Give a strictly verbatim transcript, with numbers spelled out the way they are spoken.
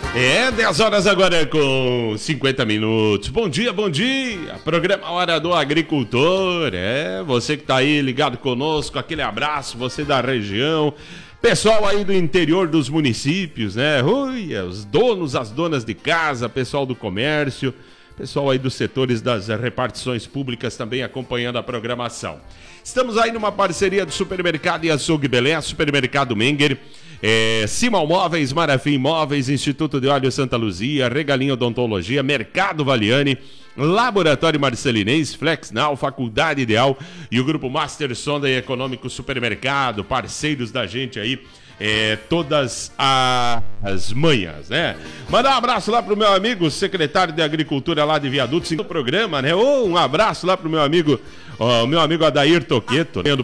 É, dez horas agora com cinquenta minutos. Bom dia, bom dia. Programa Hora do Agricultor. É, você que tá aí ligado conosco, aquele abraço, você da região. Pessoal aí do interior dos municípios, né? Ui, os donos, as donas de casa, pessoal do comércio, pessoal aí dos setores das repartições públicas também acompanhando a programação. Estamos aí numa parceria do Supermercado e Açougue Belém, Supermercado Menger, é, Simal Móveis, Marafim Móveis, Instituto de Óleo Santa Luzia, Regalinho Odontologia, Mercado Valiani, Laboratório Marcelinense, Flexnal, Faculdade Ideal e o Grupo Master Sonda e Econômico Supermercado, parceiros da gente aí, é, todas as manhãs, né? Mandar um abraço lá pro meu amigo, secretário de Agricultura lá de Viadutos, no programa, né? Oh, um abraço lá pro meu amigo, ó, o meu amigo Adair Toqueto, né?